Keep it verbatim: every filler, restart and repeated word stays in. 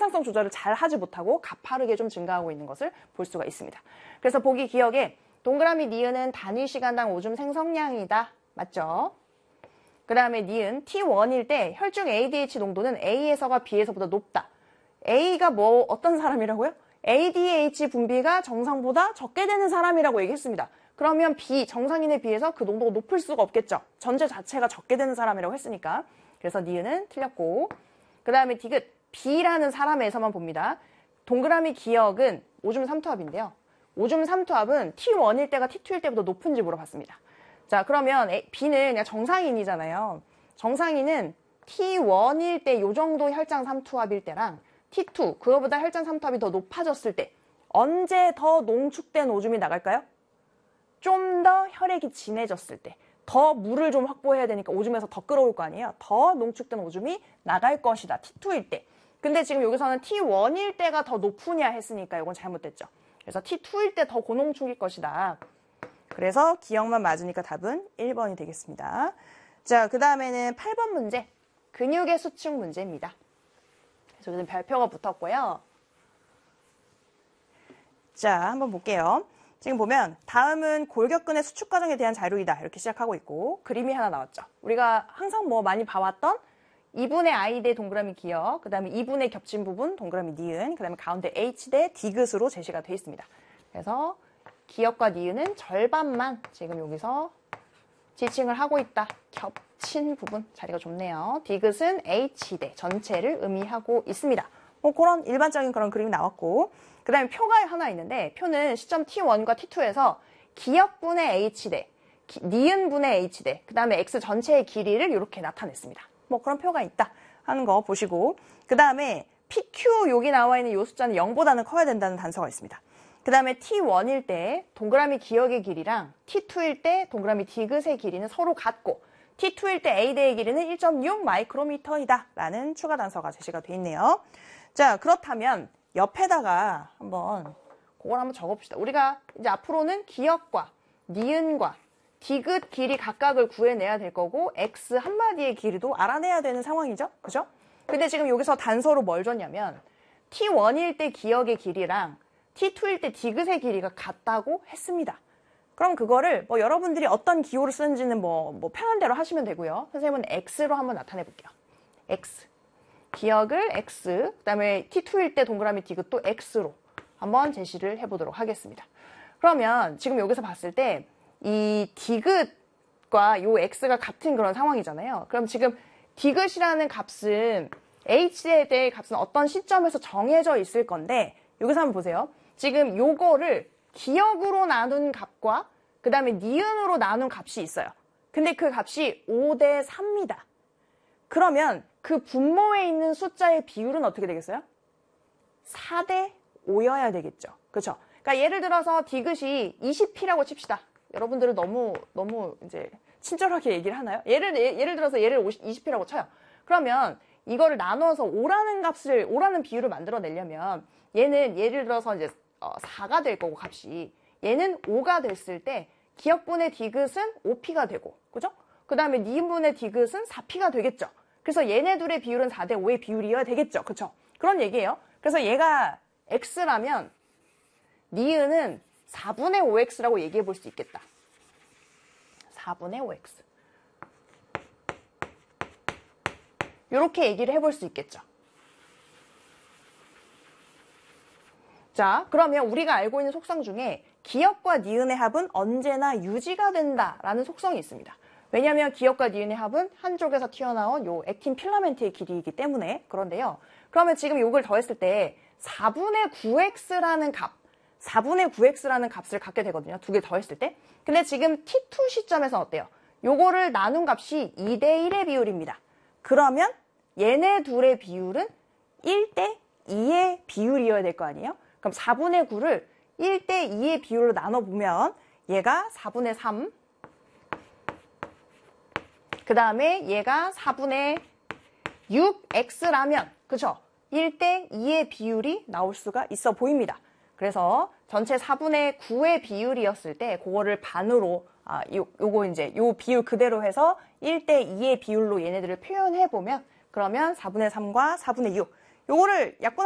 생산성 조절을 잘 하지 못하고 가파르게 좀 증가하고 있는 것을 볼 수가 있습니다. 그래서 보기 기억에 동그라미 니은은 단위 시간당 오줌 생성량이다. 맞죠? 그 다음에 니은 티 원일 때 혈중 에이디에이치 농도는 A에서가 B에서보다 높다. A가 뭐 어떤 사람이라고요? 에이디에이치 분비가 정상보다 적게 되는 사람이라고 얘기했습니다. 그러면 B, 정상인에 비해서 그 농도가 높을 수가 없겠죠. 전제 자체가 적게 되는 사람이라고 했으니까. 그래서 니은은 틀렸고, 그 다음에 디귿, B라는 사람에서만 봅니다. 동그라미 기억은 오줌 삼투압인데요. 오줌 삼투압은 티 원일 때가 티 투일 때보다 높은지 물어봤습니다. 자, 그러면 B는 그냥 정상인이잖아요. 정상인은 티 원일 때 요 정도 혈장 삼투압일 때랑 티 투, 그거보다 혈장 삼투압이 더 높아졌을 때 언제 더 농축된 오줌이 나갈까요? 좀 더 혈액이 진해졌을 때, 더 물을 좀 확보해야 되니까 오줌에서 더 끌어올 거 아니에요? 더 농축된 오줌이 나갈 것이다. 티 투일 때. 근데 지금 여기서는 티 원일 때가 더 높으냐 했으니까 이건 잘못됐죠. 그래서 티 투일 때 더 고농축일 것이다. 그래서 기억만 맞으니까 답은 일 번이 되겠습니다. 자, 그 다음에는 팔 번 문제. 근육의 수축 문제입니다. 그래서 여기는 별표가 붙었고요. 자, 한번 볼게요. 지금 보면 다음은 골격근의 수축 과정에 대한 자료이다. 이렇게 시작하고 있고 그림이 하나 나왔죠. 우리가 항상 뭐 많이 봐왔던 이분의 I 대 동그라미 기억, 그 다음에 이분의 겹친 부분 동그라미 니은, 그 다음에 가운데 H 대 디귿으로 제시가 되어 있습니다. 그래서 기억과 니은은 절반만 지금 여기서 지칭을 하고 있다. 겹친 부분 자리가 좋네요. 디귿은 H 대 전체를 의미하고 있습니다. 뭐 그런 일반적인 그런 그림이 나왔고, 그 다음에 표가 하나 있는데 표는 시점 티 원과 티 투에서 기억분의 H대, 니은분의 H대, 그 다음에 X 전체의 길이를 이렇게 나타냈습니다. 뭐 그런 표가 있다 하는 거 보시고, 그 다음에 피큐 여기 나와 있는 이 숫자는 영보다는 커야 된다는 단서가 있습니다. 그 다음에 티 원일 때 동그라미 기억의 길이랑 티 투일 때 동그라미 디귿의 길이는 서로 같고 티 투일 때 A대의 길이는 일 점 육 마이크로미터이다 라는 추가 단서가 제시가 되어 있네요. 자, 그렇다면 옆에다가 한번 그걸 한번 적어봅시다. 우리가 이제 앞으로는 기억과 니은과 디귿 길이 각각을 구해내야 될 거고 X 한마디의 길이도 알아내야 되는 상황이죠. 그죠? 근데 지금 여기서 단서로 뭘 줬냐면 티 원일 때 기억의 길이랑 티 투일 때 디귿의 길이가 같다고 했습니다. 그럼 그거를 뭐 여러분들이 어떤 기호를 쓰는지는 뭐, 뭐 편한 대로 하시면 되고요. 선생님은 X로 한번 나타내 볼게요. X. 기억을 X, 그 다음에 티 투일 때 동그라미 디귿도 X로 한번 제시를 해보도록 하겠습니다. 그러면 지금 여기서 봤을 때 이 디귿과 요 X가 같은 그런 상황이잖아요. 그럼 지금 디귿이라는 값은 H에 대해 값은 어떤 시점에서 정해져 있을 건데 여기서 한번 보세요. 지금 요거를 기억으로 나눈 값과 그 다음에 니은으로 나눈 값이 있어요. 근데 그 값이 오 대 삼입니다. 그러면 그 분모에 있는 숫자의 비율은 어떻게 되겠어요? 사 대 오여야 되겠죠. 그렇죠? 그러니까 예를 들어서 디귿이 이십 피라고 칩시다. 여러분들은 너무 너무 이제 친절하게 얘기를 하나요? 예를 예를 들어서 얘를 이십 피라고 쳐요. 그러면 이거를 나눠서 오라는 값을 오라는 비율을 만들어내려면 얘는 예를 들어서 이제 사가 될 거고 값이 얘는 오가 됐을 때 기억분의 디귿은 오 피가 되고 그죠? 그 다음에 니은분의 디귿은 사 피가 되겠죠. 그래서 얘네 둘의 비율은 사 대 오의 비율이어야 되겠죠. 그쵸? 그런 얘기예요. 그래서 얘가 X라면 니은은 사분의 오 엑스라고 얘기해 볼 수 있겠다. 사분의 오 엑스. 이렇게 얘기를 해볼 수 있겠죠. 자, 그러면 우리가 알고 있는 속성 중에 기억과 니은의 합은 언제나 유지가 된다라는 속성이 있습니다. 왜냐하면 기억과 니은의 합은 한쪽에서 튀어나온 요 액틴 필라멘트의 길이이기 때문에 그런데요. 그러면 지금 요걸 더했을 때 사분의 구 엑스라는 값, 사분의 구 엑스라는 값을 갖게 되거든요. 두 개 더했을 때. 근데 지금 티 투 시점에서 어때요? 요거를 나눈 값이 이 대 일의 비율입니다. 그러면 얘네 둘의 비율은 일 대 이의 비율이어야 될 거 아니에요? 그럼 사분의 구를 일 대 이의 비율로 나눠보면 얘가 사분의 삼, 그 다음에 얘가 사분의 육 엑스라면 그쵸? 일 대 이의 비율이 나올 수가 있어 보입니다. 그래서 전체 사분의 구의 비율이었을 때 그거를 반으로 아, 요, 요거 이제 요 비율 그대로 해서 일 대 이의 비율로 얘네들을 표현해 보면 그러면 사분의 삼과 사분의 육 요거를 약분